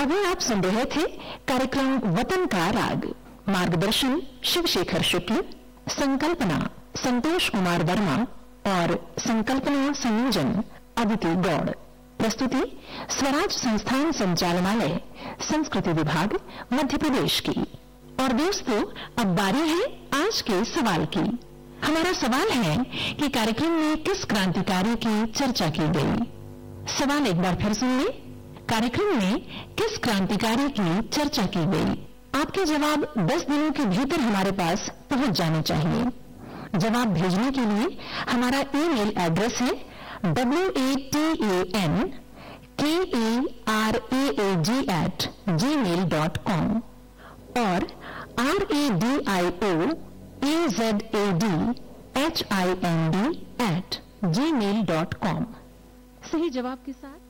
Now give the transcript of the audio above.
अभी आप सुन रहे थे कार्यक्रम वतन का राग। मार्गदर्शन शिवशेखर शुक्ल, संकल्पना संतोष कुमार वर्मा और संकल्पना संयोजन अदिति गौड़। प्रस्तुति स्वराज संस्थान संचालनालय, संस्कृति विभाग, मध्य प्रदेश की। और दोस्तों, अब बारी है आज के सवाल की। हमारा सवाल है कि कार्यक्रम में किस क्रांतिकारी की चर्चा की गई। सवाल एक बार फिर सुन लें। कार्यक्रम में किस क्रांतिकारी की चर्चा की गई? आपके जवाब 10 दिनों के भीतर हमारे पास पहुंच जाने चाहिए। जवाब भेजने के लिए हमारा ईमेल एड्रेस है watankaraag@gmail.com और radioazadhind@gmail.com। सही जवाब के साथ